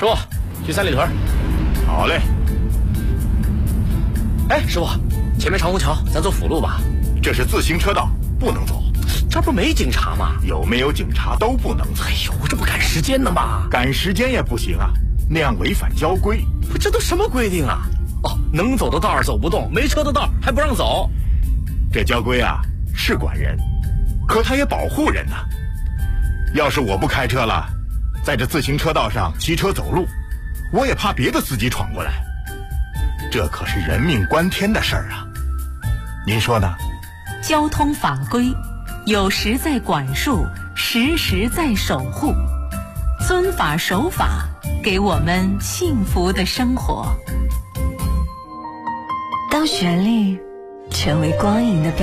师傅，去三里屯。 好嘞。 哎，师傅，前面长虹桥，咱走辅路吧。 这是自行车道，不能走。 这不没警察吗？ 有没有警察都不能走。 哎呦，这不赶时间呢吗？ 赶时间也不行啊，那样违反交规。 不，这都什么规定啊？哦，能走的道走不动，没车的道还不让走。 这交规啊是管人，可它也保护人呐。要是我不开车了，在这自行车道上骑车走路，我也怕别的司机闯过来。这可是人命关天的事儿啊，您说呢？ 交通法规有时在管束，时时在守护，遵法守法，给我们幸福的生活。当旋律成为光影的